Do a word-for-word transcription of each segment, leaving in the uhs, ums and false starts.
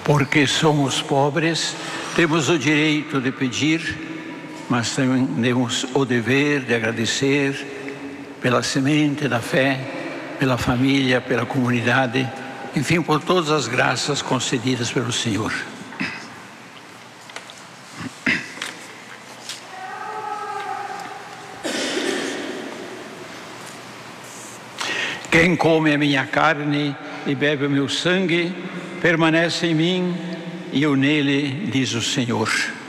Porque somos pobres, temos o direito de pedir, mas também temos o dever de agradecer pela semente da fé, pela família, pela comunidade, enfim, por todas as graças concedidas pelo Senhor. Quem come a minha carne e bebe o meu sangue, permanece em mim e eu nele, diz o Senhor.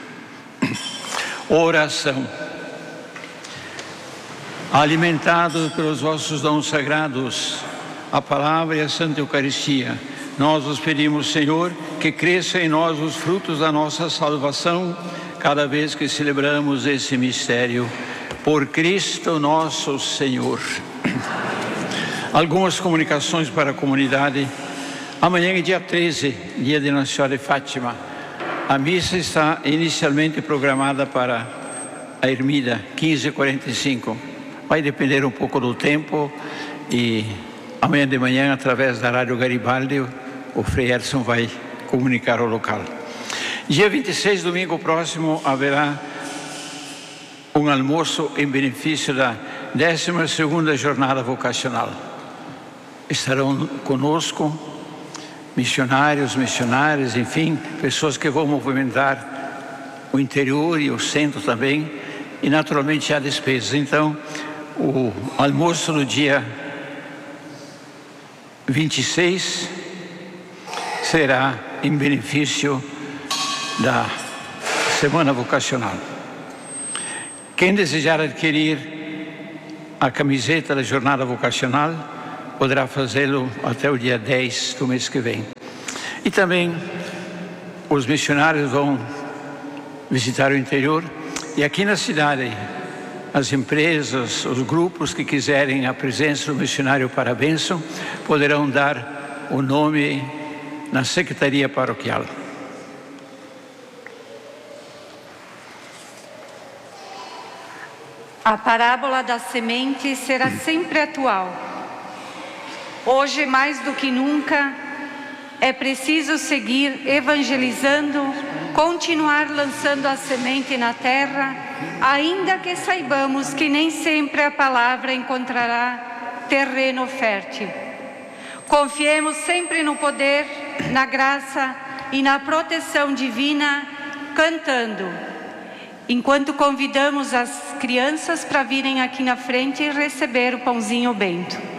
Oração. Alimentados pelos vossos dons sagrados, a palavra e a Santa Eucaristia, nós vos pedimos, Senhor, que cresça em nós os frutos da nossa salvação, cada vez que celebramos esse mistério, por Cristo nosso Senhor. Algumas comunicações para a comunidade. Amanhã é dia treze, dia de Nossa Senhora de Fátima. A missa está inicialmente programada para a Ermida, quinze e quarenta e cinco. Vai depender um pouco do tempo e amanhã de manhã, através da Rádio Garibaldi, o Frei Edson vai comunicar o local. Dia vinte e seis, domingo próximo, haverá um almoço em benefício da décima segunda Jornada Vocacional. Estarão conosco missionários, missionárias, enfim, pessoas que vão movimentar o interior e o centro também, e naturalmente há despesas. Então, o almoço no dia vinte e seis será em benefício da Semana Vocacional. Quem desejar adquirir a camiseta da Jornada Vocacional poderá fazê-lo até o dia dez do mês que vem. E também os missionários vão visitar o interior, e aqui na cidade as empresas, os grupos que quiserem a presença do missionário para a bênção poderão dar o nome na secretaria paroquial. A parábola da semente será sempre atual. Hoje, mais do que nunca, é preciso seguir evangelizando, continuar lançando a semente na terra, ainda que saibamos que nem sempre a palavra encontrará terreno fértil. Confiemos sempre no poder, na graça e na proteção divina, cantando, enquanto convidamos as crianças para virem aqui na frente e receber o pãozinho bento.